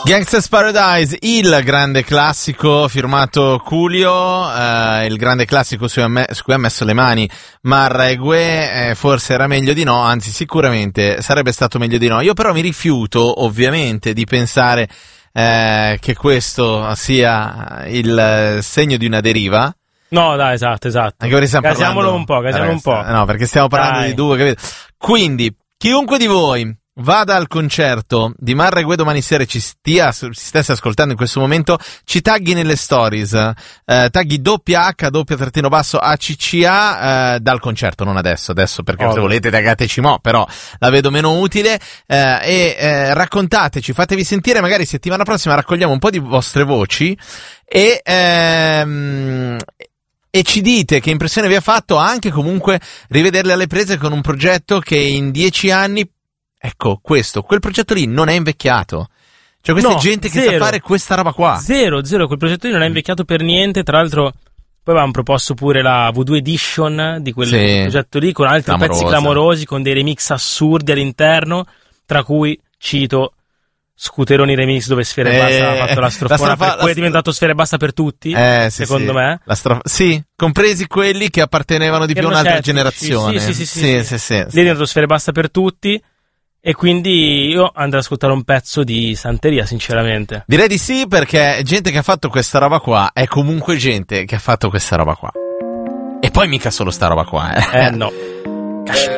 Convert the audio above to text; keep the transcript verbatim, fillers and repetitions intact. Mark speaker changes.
Speaker 1: Gangsta's Paradise, il grande classico firmato Coolio, eh, il grande classico su, amme- su cui ha messo le mani Marra e Gue, eh, forse era meglio di no, anzi sicuramente sarebbe stato meglio di no. Io però mi rifiuto ovviamente di pensare eh, che questo sia il segno di una deriva.
Speaker 2: No, dai, esatto, esatto.
Speaker 1: Anche perché stiamo
Speaker 2: Gasiamolo
Speaker 1: parlando...
Speaker 2: un po', gasiamolo un po'.
Speaker 1: No, perché stiamo parlando
Speaker 2: dai.
Speaker 1: di due, capito? Quindi, chiunque di voi vada al concerto di Marra e Gue domani sera e ci stia, si stesse ascoltando in questo momento, ci tagli nelle stories, eh, tagli doppia H, doppia trattino basso A C C A, eh, dal concerto, non adesso, adesso perché oh, se volete taggateci mo', però la vedo meno utile, eh, e eh, raccontateci, fatevi sentire, magari settimana prossima raccogliamo un po' di vostre voci e... Ehm, E ci dite che impressione vi ha fatto anche comunque rivederle alle prese con un progetto che in dieci anni, ecco questo, quel progetto lì non è invecchiato. Cioè questa
Speaker 2: no,
Speaker 1: è gente
Speaker 2: zero,
Speaker 1: che sa fare questa roba qua.
Speaker 2: Zero, zero, quel progetto lì non è invecchiato per niente, tra l'altro poi avevamo proposto pure la V due Edition di quel sì, progetto lì con altri clamorosa. Pezzi clamorosi, con dei remix assurdi all'interno, tra cui, cito... Scooteroni Remix dove Sfera e Basta ha fatto la strofona, la strofa, per cui è diventato Sfera e Basta per tutti,
Speaker 1: eh, sì,
Speaker 2: secondo
Speaker 1: sì.
Speaker 2: me.
Speaker 1: La strofa, sì, compresi quelli che appartenevano di più a un'altra
Speaker 2: certi,
Speaker 1: generazione.
Speaker 2: Sì, sì, sì.
Speaker 1: sì,
Speaker 2: sì,
Speaker 1: sì, sì, sì,
Speaker 2: Lì è diventato Sfera e Basta per tutti e quindi io andrei ad ascoltare un pezzo di Santeria, sinceramente.
Speaker 1: Direi di sì, perché gente che ha fatto questa roba qua è comunque gente che ha fatto questa roba qua. E poi mica solo sta roba qua, eh.
Speaker 2: Eh no.